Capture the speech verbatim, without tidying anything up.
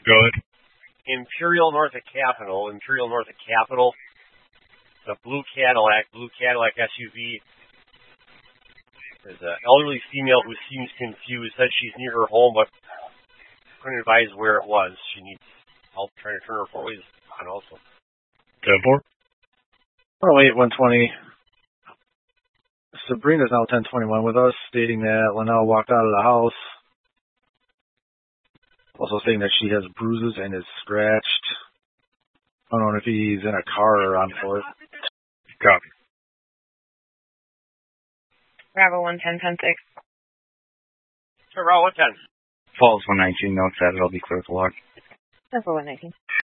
Good. Imperial north of Capitol. Imperial north of Capitol. The blue Cadillac, blue Cadillac S U V. There's an elderly female who seems confused. Said she's near her home, but couldn't advise where it was. She needs help trying to turn her four ways on also. ten four. Oh eight one twenty. Sabrina's now ten twenty-one with us, stating that Linnell walked out of the house. Also saying that she has bruises and is scratched. I don't know if he's in a car or on foot. Copy. Bravo one ten ten six. Bravo one ten. Falls one nineteen, notes that it'll be clear with the log. Bravo one nineteen.